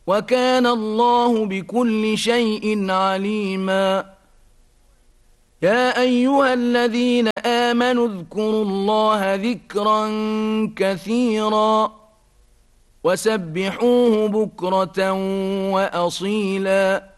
وكان الله بكل شيء عليما يا أيها الذين آمنوا اذكروا الله ذكرا كثيرا وسبحوه بكرة وأصيلا